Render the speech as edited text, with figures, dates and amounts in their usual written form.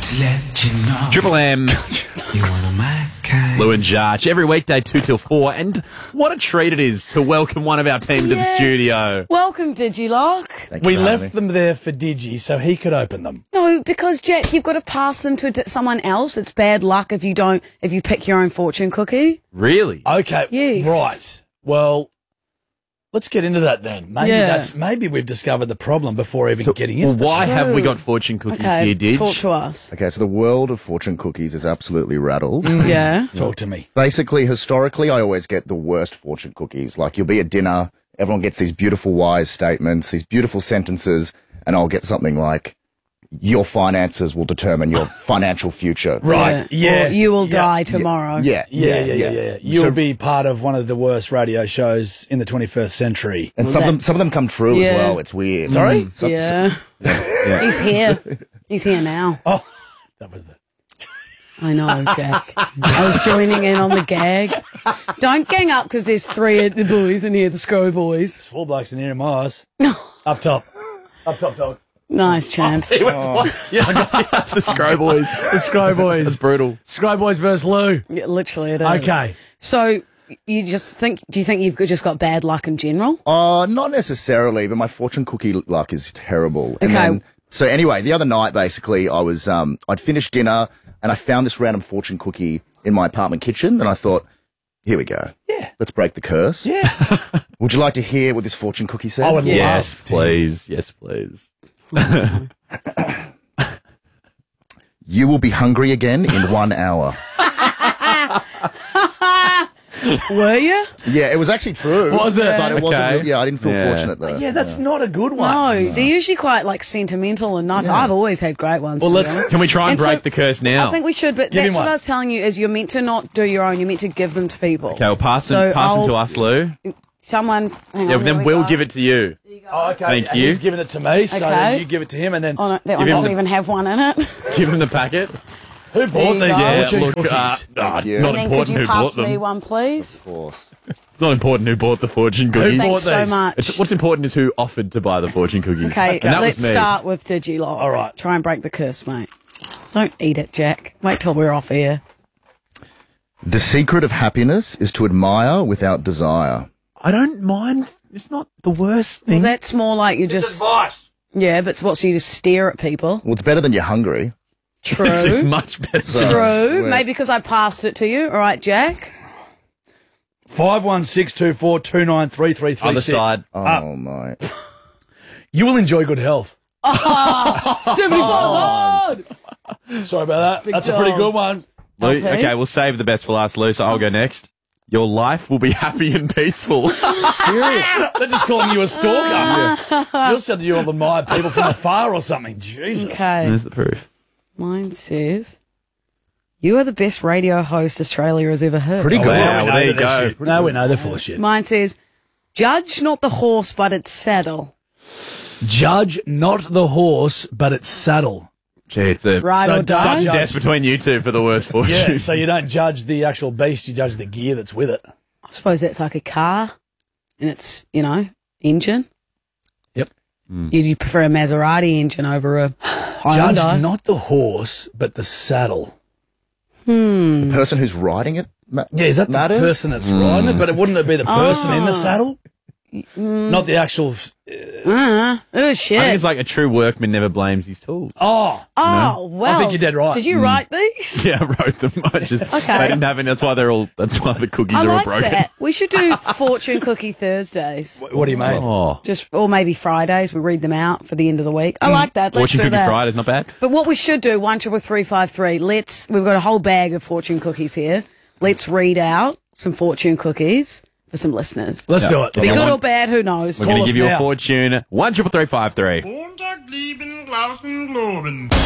to let you know. Triple M. You one of my kind. Lou and Jarch, every weekday 2 till 4. And what a treat it is to welcome one of our team to the studio. Welcome, Digilock. We left them there for Digi so he could open them. No, because Jack, you've got to pass them to someone else. It's bad luck if you pick your own fortune cookie. Really? Okay, Yes. right. Well, let's get into that then. Maybe we've discovered the problem before even getting into Why True. have we got fortune cookies here, Didge? talk to us. Okay, so the world of fortune cookies is absolutely rattled. Yeah. Talk to me. Basically, historically, I always get the worst fortune cookies. Like, you'll be at dinner, everyone gets these beautiful wise statements, these beautiful sentences, and I'll get something like, your finances will determine your financial future. Right, yeah. Or you will die tomorrow. Yeah. You'll So- be part of one of the worst radio shows in the 21st century. And some of them come true as well. It's weird. Sorry? Yeah. He's here. He's here now. Oh, that was the... I know, Jack. I was joining in on the gag. Don't gang up because there's three of the boys in here, the Scro boys. 4 blokes in here in Mars. Up top. Up top, dog. Nice, champ. Yeah, I got you. The Scro Boys. The Scro Boys. That's brutal. Scro Boys versus Lou. Yeah, literally it is. Okay. So do you think you've just got bad luck in general? Not necessarily, but my fortune cookie luck is terrible. And Okay. So anyway, the other night, basically, I was, I'd finished dinner and I found this random fortune cookie in my apartment kitchen and I thought, here we go. Yeah. Let's break the curse. Yeah. Would you like to hear what this fortune cookie said? I would Yes, love to. please. Yes, please. You will be hungry again in 1 hour. Were you? Yeah, it was actually true. Was it? But it wasn't. Okay. Yeah, I didn't feel Yeah. fortunate though. Yeah, that's not a good one. No, they're usually quite like sentimental and nice. I've always had great ones. Well, to be let's- honest. Can we try and And so- break the curse now? I think we should, but Give that's him what one. I was telling you is you're meant to not do your own. You're meant to give them to people. Okay, well, pass So them to us, Lou. Someone. Hang Yeah, on, then here we'll go. give it to you. Oh, okay. Thank and you. He's giving it to me, so Okay. then you give it to him, and then Oh no, that one Give him doesn't the- even have one in it. Give him the packet. who bought you these go. Yeah, fortune look, cookies? it's you. not And then could important you who bought pass me them. one, please? Of course. It's not important who bought the fortune Who cookies. bought Thanks so these? much. What's important is who offered to buy the fortune cookies. Okay, And that let's was me. start with Digilock. All right. Try and break the curse, mate. Don't eat it, Jack. Wait till we're off air. The secret of happiness is to admire without desire. I don't mind. It's not the worst Well, thing. that's more like you just. Advice. Yeah, but it's what, so you just stare at people. Well, it's better than you're hungry. True. It's much better. True. Wait. Maybe because I passed it to you. All right, Jack. 51624293336. Other side. Oh, mate. You will enjoy good health. 75. Sorry about that. That's a pretty dog. good one. Lou, Okay. okay, we'll save the best for last, Lou, so I'll go next. Your life will be happy and peaceful. Serious? They're just calling you a stalker. You're said you admire people from afar or something. Jesus. Okay. There's the proof. Mine says, you are the best radio host Australia has ever heard. Pretty good. Wow, we know well, there you that they're go. shit. No, we know they're full of shit. Mine says, judge not the horse, but its saddle. Judge not the horse, but its saddle. Gee, it's a Right So or don't sudden don't. death between you two for the worst fortune. Yeah, so you don't judge the actual beast, you judge the gear that's with it. I suppose that's like a car and its, engine. Yep. You prefer a Maserati engine over a Judge Hyundai. not the horse, but the saddle. The person who's riding it Yeah, is that the matters? person that's riding it? But wouldn't it be the person in the saddle? Not the actual... Oh, I shit. think it's like a true workman never blames his tools. Oh, Oh, well. I think you're dead right. Did you write these? Yeah, I wrote them. I just Okay. they didn't have any. That's why the cookies I are all like broken. that. We should do Fortune Cookie Thursdays. what do you mean? Oh, Or maybe Fridays. We read them out for the end of the week. I like that. Let's fortune do cookie that. Friday's not bad. But what we should do, 13353, we've got a whole bag of fortune cookies here. Let's read out some fortune cookies for some listeners. Let's do it. Be good or bad, who knows? We're going Call to us give you now. a fortune. 13353. Montag, lieben, Glauben, Globen.